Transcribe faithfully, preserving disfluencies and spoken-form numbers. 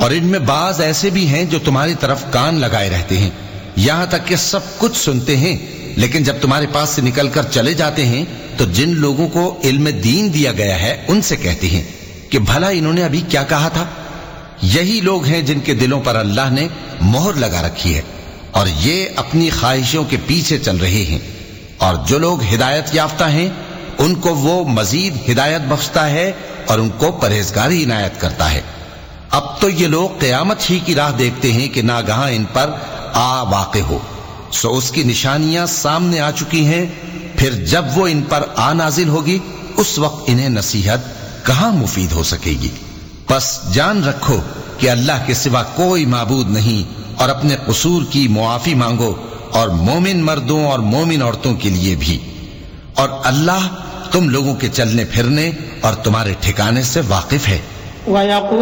और इनमें बाज ऐसे भी हैं जो तुम्हारी तरफ कान लगाए रहते हैं, यहां तक कि सब कुछ सुनते हैं, लेकिन जब तुम्हारे पास से निकलकर चले जाते हैं तो जिन लोगों को इल्म दीन दिया गया है उनसे कहते हैं कि भला इन्होंने अभी क्या कहा था। यही लोग हैं जिनके दिलों पर अल्लाह ने मोहर लगा रखी है और ये अपनी ख्वाहिशों के पीछे चल रहे हैं। और जो लोग हिदायत याफ्ता हैं उनको वो मजीद हिदायत बख्शता है और उनको परहेजगारी इनायत करता है। अब तो ये लोग क़यामत ही की राह देखते हैं कि नागहां इन पर आ वाक़े हो, सो उसकी निशानियां सामने आ चुकी हैं। फिर जब वो इन पर आ नाजिल होगी उस वक्त इन्हें नसीहत कहां मुफीद हो सकेगी। बस जान रखो कि अल्लाह के सिवा कोई माबूद नहीं और अपने कसूर की मुआफी मांगो, और मोमिन मर्दों और मोमिन औरतों के लिए भी। और अल्लाह तुम लोगों के चलने फिरने और तुम्हारे ठिकाने से वाकिफ है।